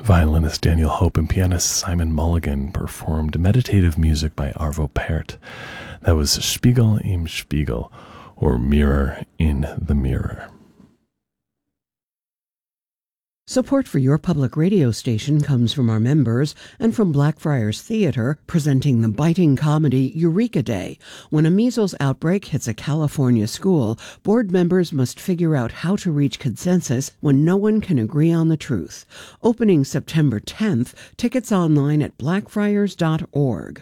Violinist Daniel Hope and pianist Simon Mulligan performed meditative music by Arvo Pärt. That was Spiegel im Spiegel, or Mirror in the Mirror. Support for your public radio station comes from our members and from Blackfriars Theater, presenting the biting comedy Eureka Day. When a measles outbreak hits a California school, board members must figure out how to reach consensus when no one can agree on the truth. Opening September 10th, tickets online at blackfriars.org.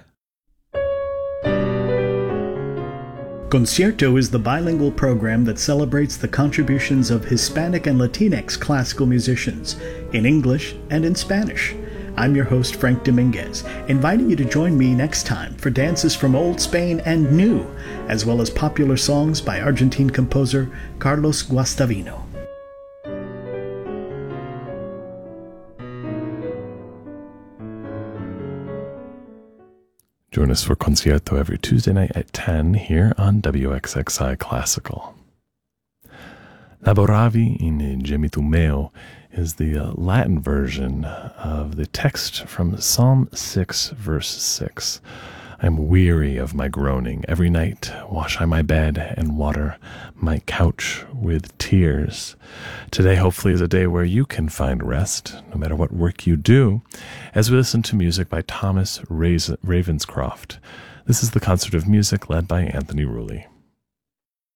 Concierto is the bilingual program that celebrates the contributions of Hispanic and Latinx classical musicians in English and in Spanish. I'm your host, Frank Dominguez, inviting you to join me next time for dances from Old Spain and New, as well as popular songs by Argentine composer Carlos Guastavino. Join us for Concierto every Tuesday night at 10 here on WXXI Classical. Laboravi in Gemitum Meo is the Latin version of the text from Psalm 6, verse 6. I am weary of my groaning. Every night wash I my bed and water my couch with tears. Today, hopefully, is a day where you can find rest, no matter what work you do, as we listen to music by Thomas Ravenscroft. This is the Concert of Music led by Anthony Rulli.